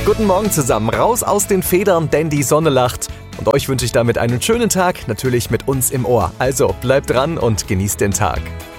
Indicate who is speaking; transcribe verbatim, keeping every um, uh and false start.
Speaker 1: Guten Morgen zusammen, raus aus den Federn, denn die Sonne lacht. Und euch wünsche ich damit einen schönen Tag, natürlich mit uns im Ohr. Also bleibt dran und genießt den Tag.